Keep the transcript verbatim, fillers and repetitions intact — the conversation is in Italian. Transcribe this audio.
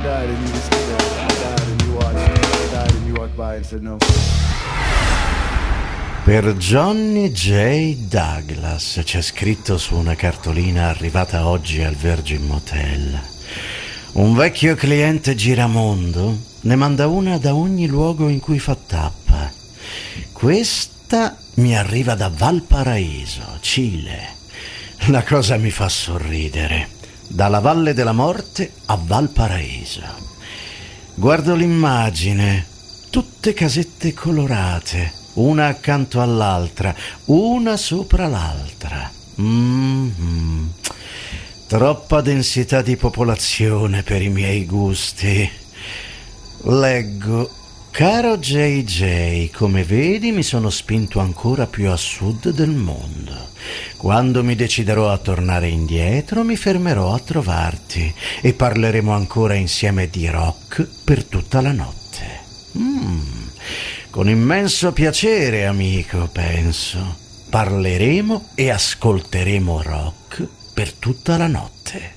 died and you just stood there. I died and you watched. I died and you walked by and said no. Per Johnny J. Douglas c'è scritto su una cartolina arrivata oggi al Virgin Motel. Un vecchio cliente giramondo ne manda una da ogni luogo in cui fa tappa. Questa mi arriva da Valparaíso, Cile. La cosa mi fa sorridere. Dalla Valle della Morte a Valparaíso. Guardo l'immagine, tutte casette colorate, una accanto all'altra, una sopra l'altra. Mm-hmm. Troppa densità di popolazione per i miei gusti. Leggo: caro J J, come vedi mi sono spinto ancora più a sud del mondo. Quando mi deciderò a tornare indietro mi fermerò a trovarti e parleremo ancora insieme di rock per tutta la notte. Mm. Con immenso piacere, amico, penso. Parleremo e ascolteremo rock per tutta la notte.